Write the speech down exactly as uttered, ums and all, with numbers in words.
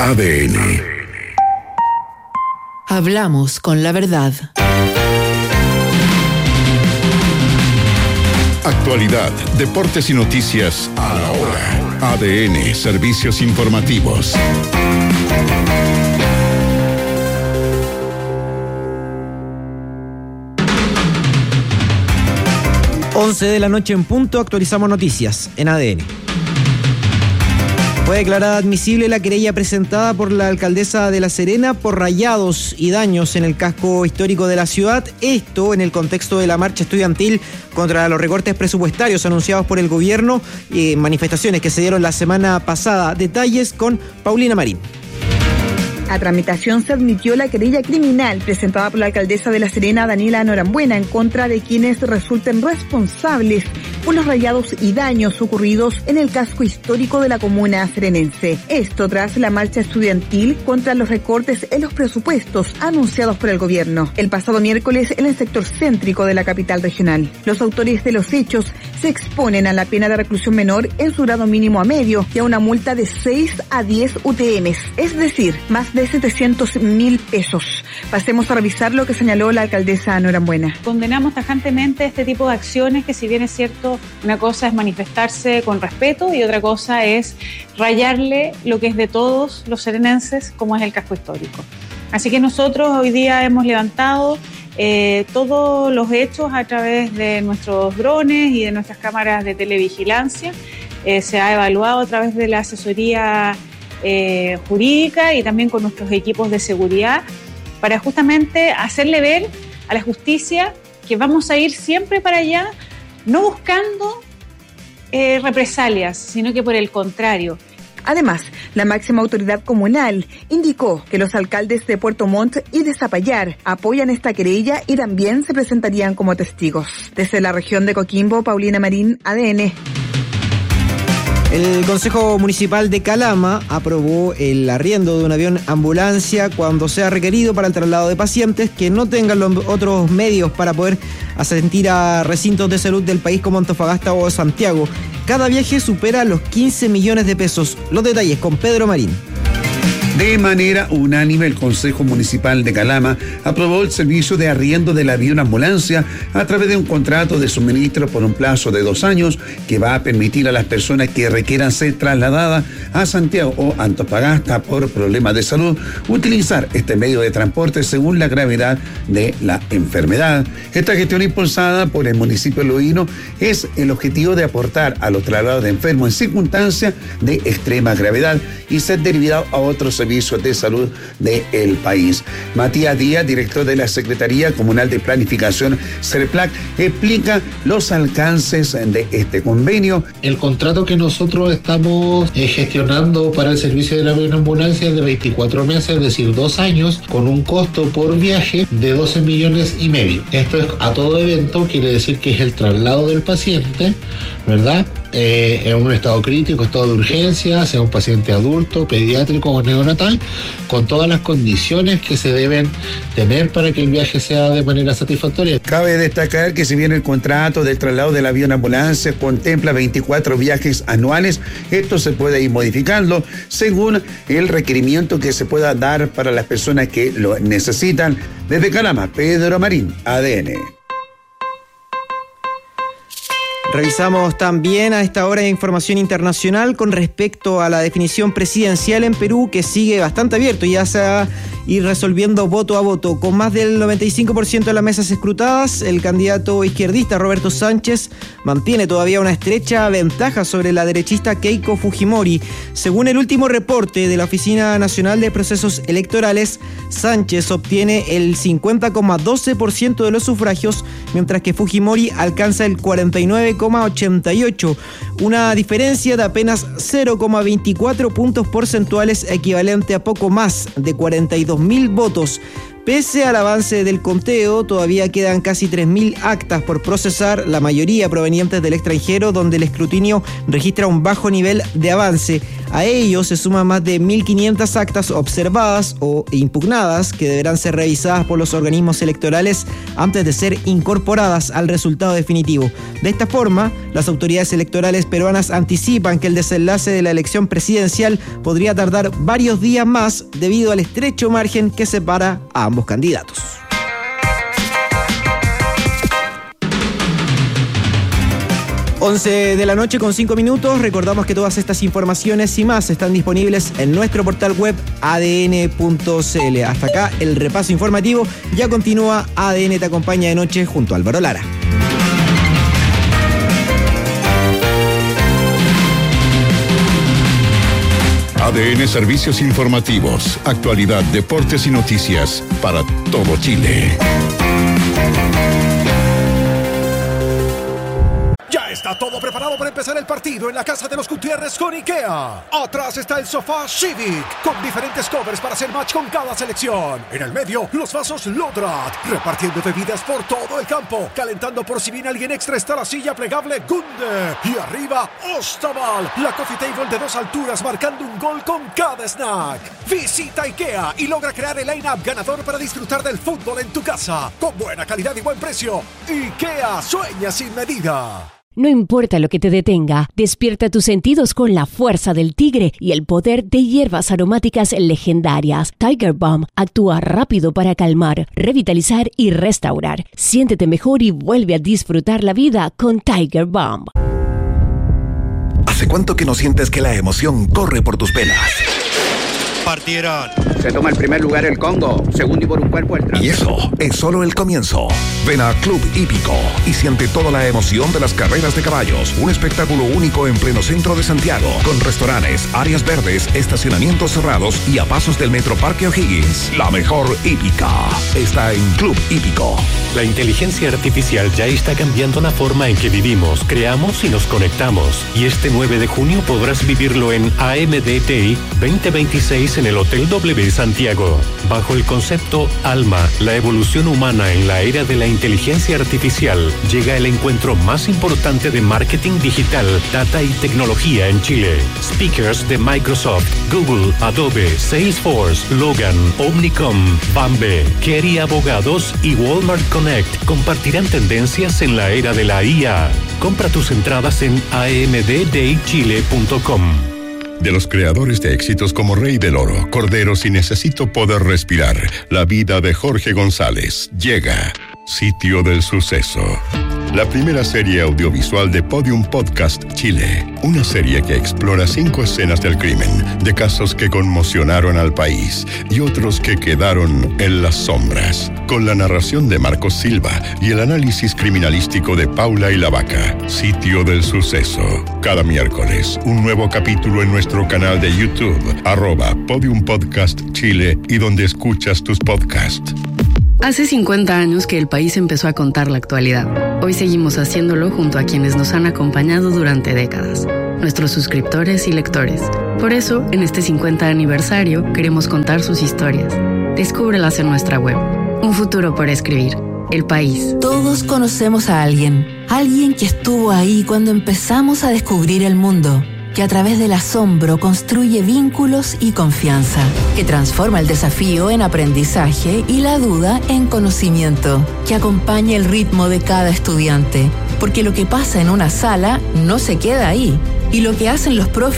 A D N. Hablamos con la verdad. Actualidad, deportes y noticias a la hora. A D N, servicios informativos. once de la noche en punto, actualizamos noticias en A D N. Fue declarada admisible la querella presentada por la alcaldesa de La Serena por rayados y daños en el casco histórico de la ciudad. Esto en el contexto de la marcha estudiantil contra los recortes presupuestarios anunciados por el gobierno y manifestaciones que se dieron la semana pasada. Detalles con Paulina Marín. A tramitación se admitió la querella criminal presentada por la alcaldesa de La Serena, Daniela Norambuena, en contra de quienes resulten responsables por los rayados y daños ocurridos en el casco histórico de la comuna serenense. Esto tras la marcha estudiantil contra los recortes en los presupuestos anunciados por el gobierno el pasado miércoles en el sector céntrico de la capital regional. Los autores de los hechos se exponen a la pena de reclusión menor en su grado mínimo a medio y a una multa de seis a diez U T Ms, es decir, más de setecientos mil pesos. Pasemos a revisar lo que señaló la alcaldesa Norambuena. Condenamos tajantemente este tipo de acciones que, si bien es cierto, una cosa es manifestarse con respeto y otra cosa es rayarle lo que es de todos los serenenses, como es el casco histórico. Así que nosotros hoy día hemos levantado eh, todos los hechos a través de nuestros drones y de nuestras cámaras de televigilancia. Eh, se ha evaluado a través de la asesoría eh, jurídica y también con nuestros equipos de seguridad para justamente hacerle ver a la justicia que vamos a ir siempre para allá, no buscando eh, represalias, sino que por el contrario. Además, la máxima autoridad comunal indicó que los alcaldes de Puerto Montt y de Zapallar apoyan esta querella y también se presentarían como testigos. Desde la región de Coquimbo, Paulina Marín, A D N. El Consejo Municipal de Calama aprobó el arriendo de un avión ambulancia cuando sea requerido para el traslado de pacientes que no tengan los otros medios para poder asistir a recintos de salud del país como Antofagasta o Santiago. Cada viaje supera los quince millones de pesos. Los detalles con Pedro Marín. De manera unánime, el Consejo Municipal de Calama aprobó el servicio de arriendo del avión ambulancia a través de un contrato de suministro por un plazo de dos años que va a permitir a las personas que requieran ser trasladadas a Santiago o Antofagasta por problemas de salud utilizar este medio de transporte según la gravedad de la enfermedad. Esta gestión impulsada por el municipio de Loíno es el objetivo de aportar a los traslados de enfermos en circunstancias de extrema gravedad y ser derivado a otros servicios de salud del país. Matías Díaz, director de la Secretaría Comunal de Planificación CERPLAC, explica los alcances de este convenio. El contrato que nosotros estamos eh, gestionando para el servicio de la ambulancia es de veinticuatro meses, es decir, dos años, con un costo por viaje de doce millones y medio. Esto es a todo evento, quiere decir que es el traslado del paciente, ¿verdad? Eh, en un estado crítico, estado de urgencia, sea un paciente adulto, pediátrico o neonatal, con todas las condiciones que se deben tener para que el viaje sea de manera satisfactoria. Cabe destacar que si bien el contrato del traslado del avión ambulancia contempla veinticuatro viajes anuales, esto se puede ir modificando según el requerimiento que se pueda dar para las personas que lo necesitan. Desde Calama, Pedro Marín, A D N. Revisamos también a esta hora de información internacional con respecto a la definición presidencial en Perú, que sigue bastante abierto, ya se va a ir resolviendo voto a voto. Con más del noventa y cinco por ciento de las mesas escrutadas, el candidato izquierdista Roberto Sánchez mantiene todavía una estrecha ventaja sobre la derechista Keiko Fujimori. Según el último reporte de la Oficina Nacional de Procesos Electorales, Sánchez obtiene el cincuenta coma doce por ciento de los sufragios, mientras que Fujimori alcanza el cuarenta y nueve coma ochenta y ocho por ciento, una diferencia de apenas cero coma veinticuatro puntos porcentuales, equivalente a poco más de cuarenta y dos mil votos. Pese al avance del conteo, todavía quedan casi tres mil actas por procesar, la mayoría provenientes del extranjero, donde el escrutinio registra un bajo nivel de avance. A ello se suman más de mil quinientas actas observadas o impugnadas que deberán ser revisadas por los organismos electorales antes de ser incorporadas al resultado definitivo. De esta forma, las autoridades electorales peruanas anticipan que el desenlace de la elección presidencial podría tardar varios días más debido al estrecho margen que separa a ambos candidatos. once de la noche con cinco minutos. Recordamos que todas estas informaciones y más están disponibles en nuestro portal web a d n punto c l. Hasta acá el repaso informativo. Ya continúa A D N Te Acompaña de Noche junto a Álvaro Lara. A D N Servicios Informativos, actualidad, deportes y noticias para todo Chile. Está todo preparado para empezar el partido en la casa de los Gutiérrez con IKEA. Atrás está el sofá Civic, con diferentes covers para hacer match con cada selección. En el medio, los vasos Lodrat, repartiendo bebidas por todo el campo. Calentando por si viene alguien extra está la silla plegable Gunde. Y arriba, Ostaval, la coffee table de dos alturas marcando un gol con cada snack. Visita IKEA y logra crear el line-up ganador para disfrutar del fútbol en tu casa. Con buena calidad y buen precio. IKEA, sueña sin medida. No importa lo que te detenga, despierta tus sentidos con la fuerza del tigre y el poder de hierbas aromáticas legendarias. Tiger Balm actúa rápido para calmar, revitalizar y restaurar. Siéntete mejor y vuelve a disfrutar la vida con Tiger Balm. ¿Hace cuánto que no sientes que la emoción corre por tus venas? Partieron. Se toma el primer lugar el Congo, segundo y por un cuerpo el tránsito. Y eso es solo el comienzo. Ven a Club Hípico y siente toda la emoción de las carreras de caballos. Un espectáculo único en pleno centro de Santiago, con restaurantes, áreas verdes, estacionamientos cerrados y a pasos del Metro Parque O'Higgins. La mejor hípica está en Club Hípico. La inteligencia artificial ya está cambiando la forma en que vivimos, creamos y nos conectamos. Y este nueve de junio podrás vivirlo en A M D T I veinte veintiséis en el Hotel W Santiago, bajo el concepto Alma, la evolución humana en la era de la inteligencia artificial. Llega el encuentro más importante de marketing digital, data y tecnología en Chile. Speakers de Microsoft, Google, Adobe, Salesforce, Logan, Omnicom, Bambe, Kerry Abogados y Walmart Connect compartirán tendencias en la era de la I A. Compra tus entradas en a m d day chile punto com. De los creadores de éxitos como Rey del Oro, Corderos y Necesito Poder Respirar, la vida de Jorge González, llega Sitio del Suceso. La primera serie audiovisual de Podium Podcast Chile. Una serie que explora cinco escenas del crimen, de casos que conmocionaron al país y otros que quedaron en las sombras. Con la narración de Marcos Silva y el análisis criminalístico de Paula y la Vaca. Sitio del Suceso. Cada miércoles, un nuevo capítulo en nuestro canal de YouTube, arroba Podium Podcast Chile y donde escuchas tus podcasts. Hace cincuenta años que el país empezó a contar la actualidad. Hoy seguimos haciéndolo junto a quienes nos han acompañado durante décadas, nuestros suscriptores y lectores. Por eso, en este cincuenta aniversario, queremos contar sus historias. Descúbrelas en nuestra web. Un futuro por escribir. El país. Todos conocemos a alguien. Alguien que estuvo ahí cuando empezamos a descubrir el mundo. Que a través del asombro construye vínculos y confianza, que transforma el desafío en aprendizaje y la duda en conocimiento, que acompaña el ritmo de cada estudiante, porque lo que pasa en una sala no se queda ahí, y lo que hacen los profes